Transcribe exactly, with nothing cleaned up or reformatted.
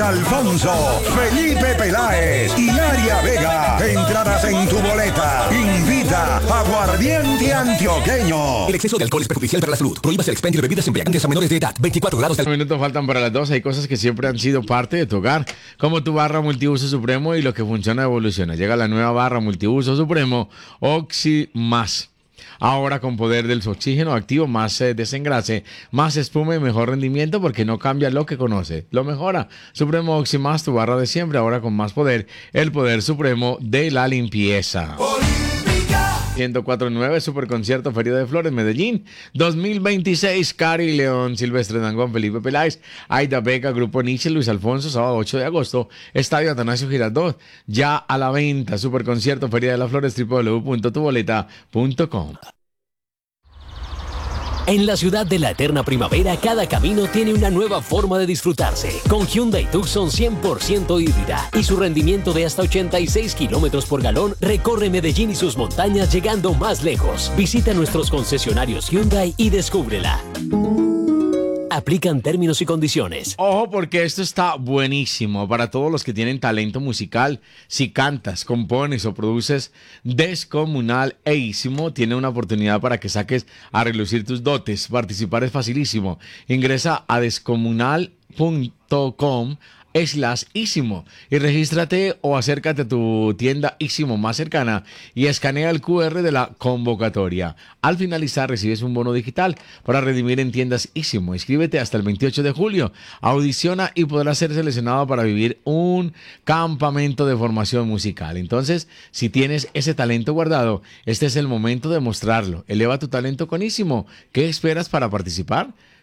Alfonso, Felipe Peláez y Aria Vega. Entradas en tu boleta. Invita Aguardiente Antioqueño. El exceso de alcohol es perjudicial para la salud. Prohíbase el expendio de bebidas embriagantes a menores de edad. veinticuatro grados. Del... minutos faltan para las dos. Hay cosas que siempre han sido parte de tu hogar, como tu barra multiuso supremo, y lo que funciona evoluciona. Llega la nueva barra multiuso supremo Oxy Más. Ahora con poder del oxígeno activo, más eh, desengrase, más espuma y mejor rendimiento, porque no cambia lo que conoce, lo mejora. Supremo Oxy Más, tu barra de siempre, ahora con más poder, el poder supremo de la limpieza. ciento cuatro punto nueve Super Concierto Feria de Flores Medellín dos mil veintiséis. Cari León, Silvestre Dangond, Felipe Peláez, Aida Vega, Grupo Nietzsche, Luis Alfonso, sábado ocho de agosto, Estadio Atanasio Girardot, ya a la venta. Super Concierto Feria de las Flores, doble u doble u doble u punto tu boleta punto com. En la ciudad de la eterna primavera, cada camino tiene una nueva forma de disfrutarse. Con Hyundai Tucson cien por ciento híbrida y su rendimiento de hasta ochenta y seis kilómetros por galón, recorre Medellín y sus montañas llegando más lejos. Visita nuestros concesionarios Hyundai y descúbrela. Aplican términos y condiciones. Ojo, porque esto está buenísimo para todos los que tienen talento musical. Si cantas, compones o produces, Descomunal e Ísimo tiene una oportunidad para que saques a relucir tus dotes. Participar es facilísimo. Ingresa a descomunal punto com slash Ísimo y regístrate o acércate a tu tienda Ísimo más cercana y escanea el cu erre de la convocatoria. Al finalizar recibes un bono digital para redimir en tiendas Ísimo. Inscríbete hasta el veintiocho de julio. Audiciona y podrás ser seleccionado para vivir un campamento de formación musical. Entonces, si tienes ese talento guardado, este es el momento de mostrarlo. Eleva tu talento con Ísimo. ¿Qué esperas para participar?